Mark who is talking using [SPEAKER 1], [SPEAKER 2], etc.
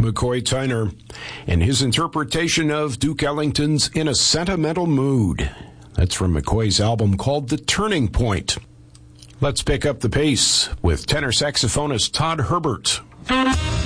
[SPEAKER 1] McCoy Tyner and his interpretation of Duke Ellington's In a Sentimental Mood. That's from McCoy's album called The Turning Point. Let's pick up the pace with tenor saxophonist Todd Herbert.